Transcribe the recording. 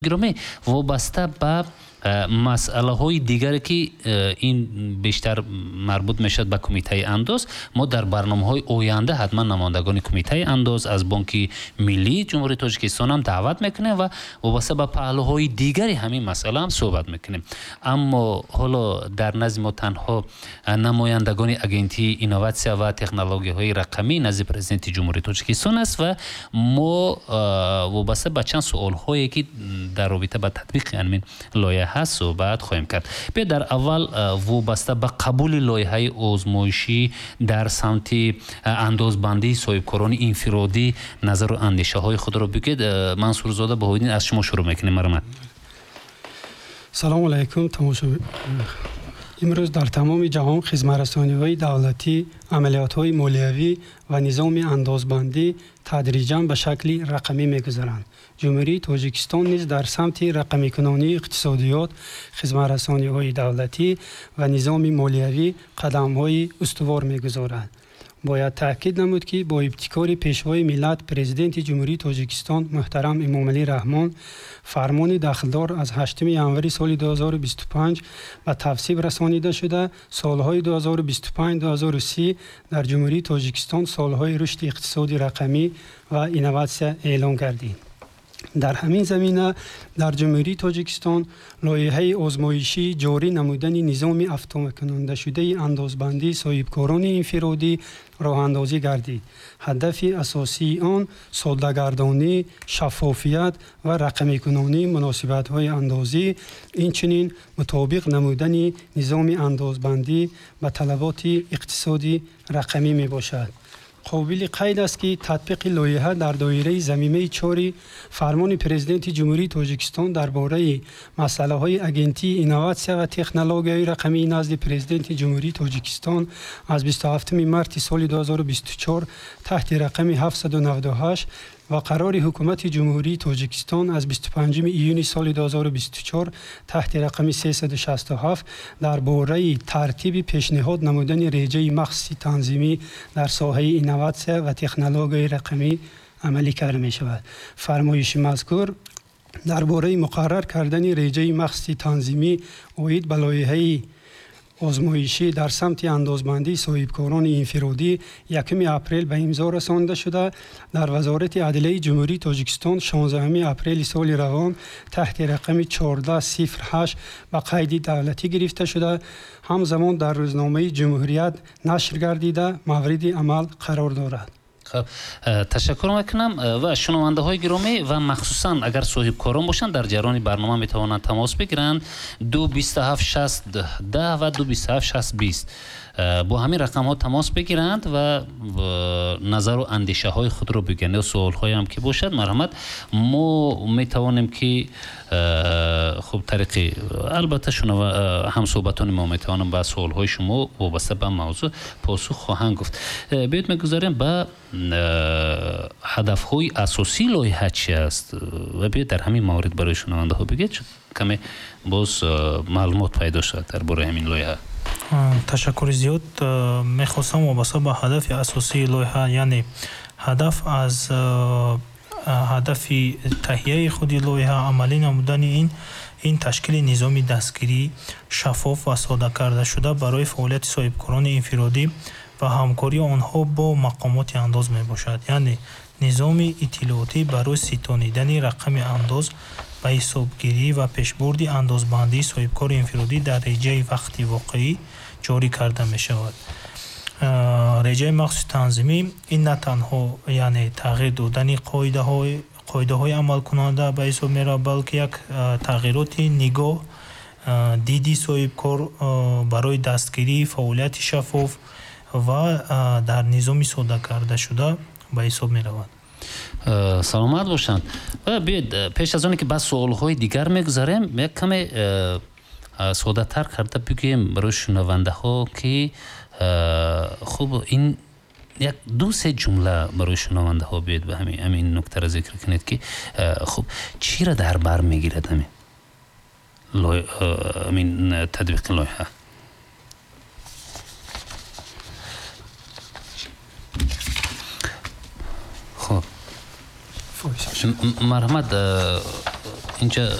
گرامی وابسته به مسئله های دیگری که این بیشتر مربوط میشد به کمیته اندوز، ما در برنامه های آینده حتما نمایندگان کمیته اندوز از بانک ملی جمهوری تاجیکستان هم دعوت میکنیم و وابسته به پهلوهای دیگری همین مسئله هم صحبت میکنیم. اما حالا در نظم ما تنها نمایندگان اگنتی اینوواسیا و تکنولوژی های رقمی نزد پرزیدنت جمهوری تاجیکستان است و ما وابسته به چند سوال هایی که در رابطه با تطبیق همین لایحه هست صحبت خواهیم کرد. به در اول وابسته به قبول لایحه آزمایشی در سمت اندازبندی صاحبکاران انفرادی نظر و اندیشه های خود را بگید. منصور زاده بهاءالدین از شما شروع میکنیم. مرحمت. سلام علیکم تماشاگران. امروز در تمام جهان خدمترسانی‌های دولتی، عملیات‌های مالیوی و نظام اندازبندی تدریجاً به شکل رقمی می‌گذرند. جمهوری تاجیکستان نیز در سمت رقمی کنانی اقتصادیات، خدمترسانی‌های دولتی و نظام مالیوی قدم‌های استوار می‌گذارد. باید تأکید نمود که با ابتکار پیشوای ملت پرزیدنت جمهوری تاجیکستان محترم امامعلی رحمان فرمان داخلدار از 8 ژانویه سال 2025 به تصویب رسانیده شده، سالهای 2025-2030 در جمهوری تاجیکستان سالهای رشد اقتصادی رقمی و اینوواسیا اعلام گردید. در همین زمینه در جمهوری تاجیکستان لایحه آزمایشی جاری نمودن نظام اتومات‌کننده شده اندازبندی صاحبکاران انفرادی راه اندازی گردید. هدف اساسی آن ساده‌گردانی، شفافیت و رقمی کنانی مناسبت‌های اندازی، اینچنین مطابق نمودن نظام اندازبندی به طلبات اقتصادی رقمی میباشد. قابل قید است که تطبیق لایحه در دایره ضمیمه 4 فرمان پرزیدنت جمهوری تاجیکستان درباره مسائل اگنتی اینوواسیا و تکنولوژی رقمی نزد پرزیدنت جمهوری تاجیکستان از 27 مارس سال 2024 تحت رقم 798 و قرار حکومت جمهوری تاجیکستان از 25 ایون سال 2024 تحت رقم 367 درباره ترتیب پیشنهاد نمودن رژه مخصوص تنظیمی در ساحه اینوواسیا و تکنولوژی رقمی عملی کرده می شود. فرمایش مذکور درباره مقرر کردن رژه مخصوص تنظیمی عاید به لایحه آزمایشی در سمت اندازبندی صاحبکاران انفرادی 1 اپریل به امضا رسانده شده در وزارت عدلیه جمهوری تاجیکستان 16 اپریل سال روان تحت رقم 1408 به قید دولتی گرفته شده، همزمان در روزنامه جمهوریت نشر گردیده مورد عمل قرار دارد. خب تشکر میکنم و شنونده های گرامی و مخصوصا اگر صاحب کاران باشند در جریان برنامه میتوانند تماس بگیرند 2276010 و 2276020 با همین رقم ها تماس بگیرند و نظر و اندیشه های خود رو بگن و سوال های هم که باشد مرحمت ما میتوانیم که خب طریق البته هم صحبتان ما میتوانم با سوال های شما وابسته به موضوع پاسخ خواهند گفت. بیایید میگذاریم به هدف های اساسی لایحه چی است و بیایید در همین مورد برای شنونده ها بگید کمی باز معلومات پیدا شد درباره همین لایحه. تشکر زیاد. میخواستم وابسته به هدف اساسی لایحه یعنی هدف از هدف تهیه خود لایحه عملی نمودن این تشکیل نظام دستگیری شفاف و ساده کرده شده برای فعالیت صاحبکاران انفرادی و همکاری آنها با مقامات انداز می باشد. یعنی نظام اطلاعاتی برای ستانیدن رقم انداز به حسابگیری و پیشبرد اندازبندی صاحبکار انفرادی در رژه وقتی واقعی جاری کرده می شود. رژه مخصوص تنظیمی این نه تنها یعنی تغییر دادن قاعده های عمل کننده به حساب می رود بلکه یک تغییرات نگاه دیدی صاحبکار برای دستگیری فعالیت شفاف و در نظام ساده کرده شده به حساب می رود. سلامت باشند. و بیاید پیش از آنی که بعد سوالهای دیگر میگذاریم یک کمی ساده تر کرده بگیم برای شنونده ها که خب این یک 2-3 جمله برای شنونده ها بیاید به همین نکته را ذکر کنید که خب چی را در بر میگیرد همین تطبیق لایحه. خب مرحمت اینجا